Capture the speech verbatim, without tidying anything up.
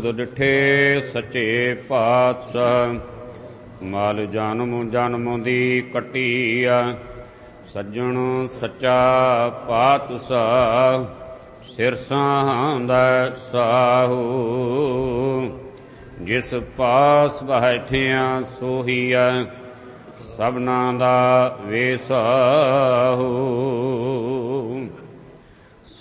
ਤੁਧ ਡਿਠੇ ਸੱਚੇ ਪਾਤਸ਼ਾਹ। ਮਲ ਜਨਮ ਜਨਮ ਦੀ ਕੱਟੀਆ ਸੱਜਣ ਸੱਚਾ ਪਾਤਸ਼ਾਹ। ਸਿਰਸਾਂ ਦਾ ਸਾਹੂ ਜਿਸ ਪਾਸ ਬੈਠਿਆ ਸੋਹੀਐ ਸਭਨਾ ਦਾ ਵੇਸਾਹੂ।